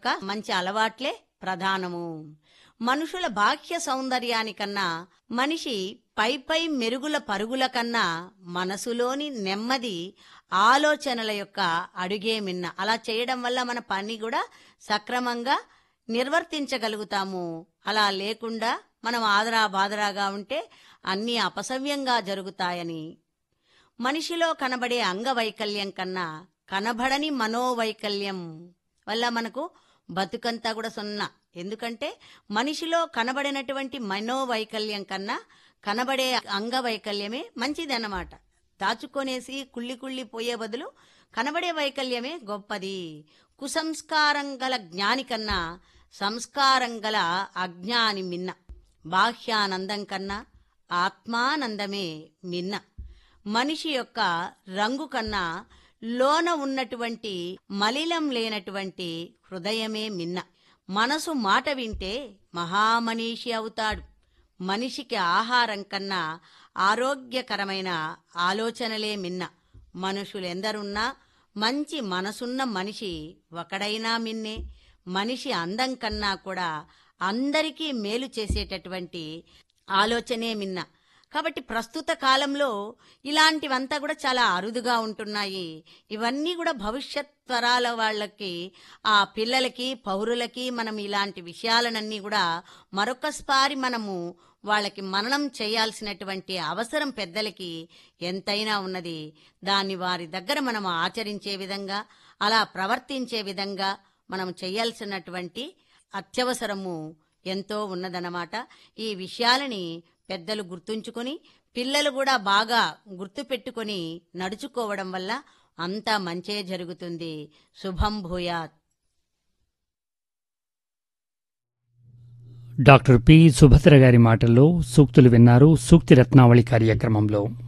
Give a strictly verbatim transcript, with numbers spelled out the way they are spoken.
యొక్క మంచి అలవాట్లే ప్రధానము. మనుషుల బాహ్య సౌందర్యానికన్నా, మనిషి పై పై మెరుగుల పరుగుల కన్నా మనసులోని నెమ్మది, ఆలోచనల యొక్క అడుగే మిన్న. అలా చేయడం వల్ల మన పని కూడా సక్రమంగా నిర్వర్తించగలుగుతాము. అలా లేకుండా మనం ఆదరా బాదరాగా ఉంటే అన్నీ అపసవ్యంగా జరుగుతాయని. మనిషిలో కనబడే అంగవైకల్యం కన్నా కనబడని మనోవైకల్యం వల్ల మనకు బతుకంతా కూడా సున్నా. ఎందుకంటే మనిషిలో కనబడినటువంటి మనోవైకల్యం కన్నా కనబడే అంగవైకల్యమే మంచిదన్నమాట. దాచుకొనేసి కుళ్ళి కుళ్ళి పోయే బదులు కనబడే వైకల్యమే గొప్పది. కుసంస్కారం గల జ్ఞాని కన్నా సంస్కారం గల అజ్ఞాని మిన్న. బాహ్యానందం కన్నా ఆత్మానందమే మిన్న. మనిషి యొక్క రంగు కన్నా లోన ఉన్నటువంటి మలినం లేనటువంటి హృదయమే మిన్న. మనసు మాట వింటే మహామనీషి అవుతాడు. మనిషికి ఆహారం కన్నా ఆరోగ్యకరమైన ఆలోచనలే మిన్న. మనుషులెందరున్నా మంచి మనసున్న మనిషి ఒకడైనా మిన్నే. మనిషి అందం కన్నా కూడా అందరికీ మేలు చేసేటటువంటి ఆలోచనే మిన్న. కాబట్టి ప్రస్తుత కాలంలో ఇలాంటివంతా కూడా చాలా అరుదుగా ఉంటున్నాయి. ఇవన్నీ కూడా భవిష్యత్ తరాల వాళ్ళకి, ఆ పిల్లలకి, పౌరులకి మనం ఇలాంటి విషయాలనన్నీ కూడా మరొకసారి మనము వాళ్ళకి మననం చేయాల్సినటువంటి అవసరం పెద్దలకి ఎంతైనా ఉన్నది. దాన్ని వారి దగ్గర మనం ఆచరించే విధంగా, అలా ప్రవర్తించే విధంగా మనం చేయాల్సినటువంటి అత్యవసరము ఎంతో ఉన్నదన్నమాట. ఈ విషయాలని పెద్దలు గుర్తుంచుకొని పిల్లలు కూడా బాగా గుర్తుపెట్టుకొని నడుచుకోవడం వల్ల అంతా మంచే జరుగుతుంది. శుభం భూయాత్. డాక్టర్ పి సుభద్ర గారి మాటల్లో సూక్తులు విన్నారు. సూక్తి రత్నావళి కార్యక్రమంలో